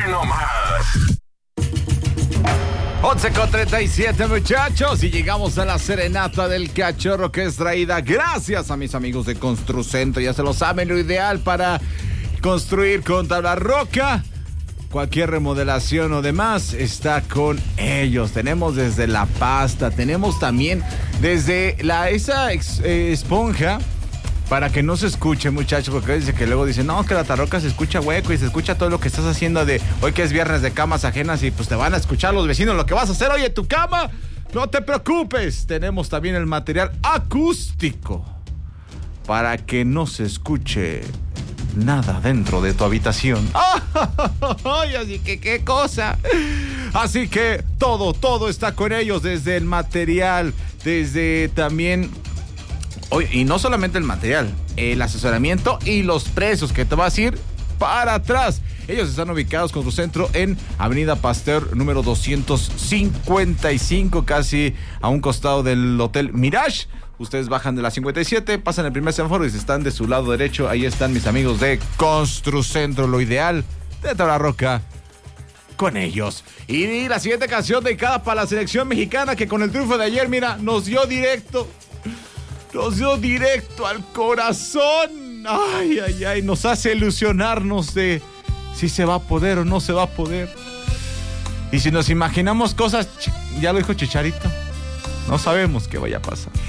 nomás. 11:37, muchachos, y llegamos a la serenata del cachorro, que es traída gracias a mis amigos de Construcentro. Ya se lo saben, lo ideal para construir con tabla roca. Cualquier remodelación o demás está con ellos. Tenemos desde la pasta, tenemos también desde esa esponja para que no se escuche, muchachos, porque dice que luego dicen, no, que la tarroca se escucha hueco y se escucha todo lo que estás haciendo de hoy, que es viernes de camas ajenas, y pues te van a escuchar los vecinos lo que vas a hacer hoy en tu cama. No te preocupes, tenemos también el material acústico para que no se escuche nada dentro de tu habitación. ¡Ay! Así que qué cosa. Así que todo está con ellos, desde el material, desde también... Y no solamente el material, el asesoramiento y los precios, que te vas a ir para atrás. Ellos están ubicados con su centro en Avenida Pasteur, número 255, casi a un costado del Hotel Mirage. Ustedes bajan de la 57, pasan el primer semáforo y están de su lado derecho. Ahí están mis amigos de Construcentro, lo ideal de tabla roca con ellos. Y la siguiente canción dedicada para la selección mexicana, que con el triunfo de ayer, mira, nos dio directo al corazón. Ay, nos hace ilusionarnos de si se va a poder o no se va a poder. Y si nos imaginamos cosas, ya lo dijo Chicharito, no sabemos qué vaya a pasar.